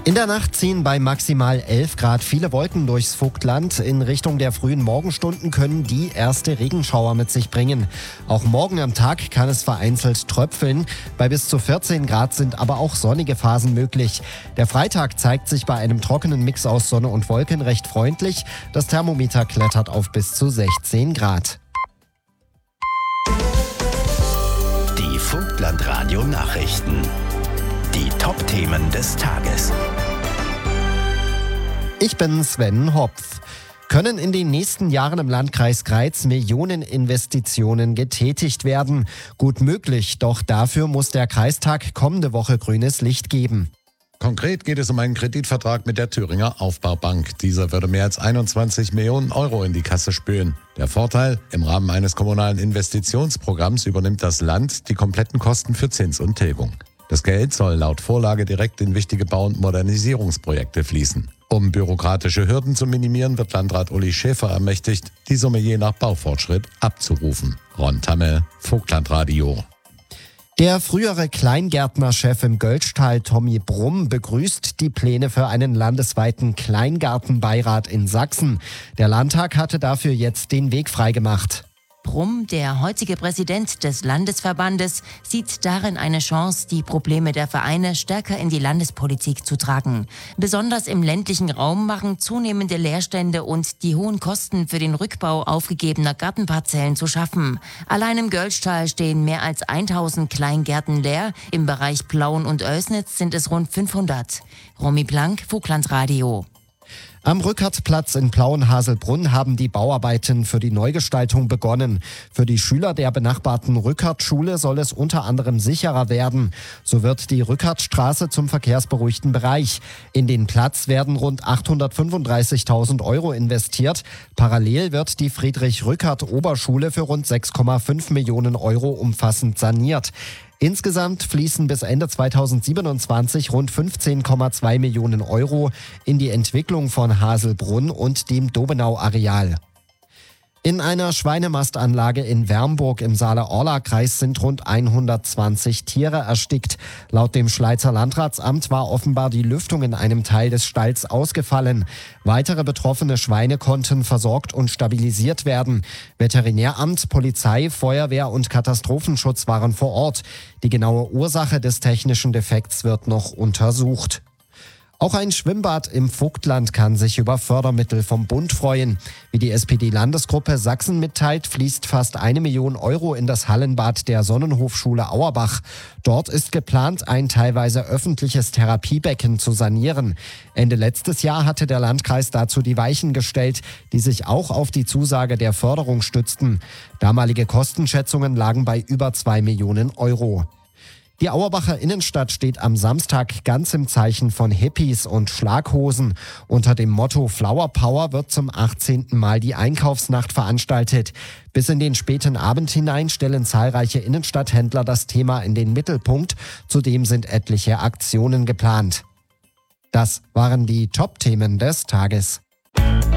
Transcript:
In der Nacht ziehen bei maximal 11 Grad viele Wolken durchs Vogtland. In Richtung der frühen Morgenstunden können die erste Regenschauer mit sich bringen. Auch morgen am Tag kann es vereinzelt tröpfeln. Bei bis zu 14 Grad sind aber auch sonnige Phasen möglich. Der Freitag zeigt sich bei einem trockenen Mix aus Sonne und Wolken recht freundlich. Das Thermometer klettert auf bis zu 16 Grad. Die Vogtland-Radio-Nachrichten. Die Top-Themen des Tages. Ich bin Sven Hopf. Können in den nächsten Jahren im Landkreis Greiz Millioneninvestitionen getätigt werden? Gut möglich, doch dafür muss der Kreistag kommende Woche grünes Licht geben. Konkret geht es um einen Kreditvertrag mit der Thüringer Aufbaubank. Dieser würde mehr als 21 Millionen Euro in die Kasse spülen. Der Vorteil: Im Rahmen eines kommunalen Investitionsprogramms übernimmt das Land die kompletten Kosten für Zins und Tilgung. Das Geld soll laut Vorlage direkt in wichtige Bau- und Modernisierungsprojekte fließen. Um bürokratische Hürden zu minimieren, wird Landrat Uli Schäfer ermächtigt, die Summe je nach Baufortschritt abzurufen. Ron Tamme, Vogtlandradio. Der frühere Kleingärtnerchef im Göltzschtal, Tommy Brumm, begrüßt die Pläne für einen landesweiten Kleingartenbeirat in Sachsen. Der Landtag hatte dafür jetzt den Weg freigemacht. Brumm, der heutige Präsident des Landesverbandes, sieht darin eine Chance, die Probleme der Vereine stärker in die Landespolitik zu tragen. Besonders im ländlichen Raum machen zunehmende Leerstände und die hohen Kosten für den Rückbau aufgegebener Gartenparzellen zu schaffen. Allein im Göltzschtal stehen mehr als 1000 Kleingärten leer. Im Bereich Plauen und Oelsnitz sind es rund 500. Romy Blank, Vogtlandradio. Am Rückertplatz in Plauen-Haselbrunn haben die Bauarbeiten für die Neugestaltung begonnen. Für die Schüler der benachbarten Rückertschule soll es unter anderem sicherer werden. So wird die Rückertstraße zum verkehrsberuhigten Bereich. In den Platz werden rund 835.000 Euro investiert. Parallel wird die Friedrich-Rückert-Oberschule für rund 6,5 Millionen Euro umfassend saniert. Insgesamt fließen bis Ende 2027 rund 15,2 Millionen Euro in die Entwicklung von Haselbrunn und dem Dobenau-Areal. In einer Schweinemastanlage in Wernburg im Saale-Orla-Kreis sind rund 120 Tiere erstickt. Laut dem Schleizer Landratsamt war offenbar die Lüftung in einem Teil des Stalls ausgefallen. Weitere betroffene Schweine konnten versorgt und stabilisiert werden. Veterinäramt, Polizei, Feuerwehr und Katastrophenschutz waren vor Ort. Die genaue Ursache des technischen Defekts wird noch untersucht. Auch ein Schwimmbad im Vogtland kann sich über Fördermittel vom Bund freuen. Wie die SPD-Landesgruppe Sachsen mitteilt, fließt fast 1 Million Euro in das Hallenbad der Sonnenhofschule Auerbach. Dort ist geplant, ein teilweise öffentliches Therapiebecken zu sanieren. Ende letztes Jahr hatte der Landkreis dazu die Weichen gestellt, die sich auch auf die Zusage der Förderung stützten. Damalige Kostenschätzungen lagen bei über 2 Millionen Euro. Die Auerbacher Innenstadt steht am Samstag ganz im Zeichen von Hippies und Schlaghosen. Unter dem Motto Flower Power wird zum 18. Mal die Einkaufsnacht veranstaltet. Bis in den späten Abend hinein stellen zahlreiche Innenstadthändler das Thema in den Mittelpunkt. Zudem sind etliche Aktionen geplant. Das waren die Top-Themen des Tages.